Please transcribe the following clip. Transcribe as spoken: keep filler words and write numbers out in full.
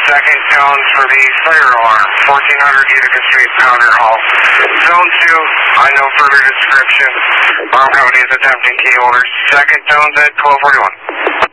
Second tone for the fire alarm, fourteen hundred Utica Street, Powder Hall. Zone two, I know further description. Armed company is attempting key holder. Second tone's at twelve forty-one.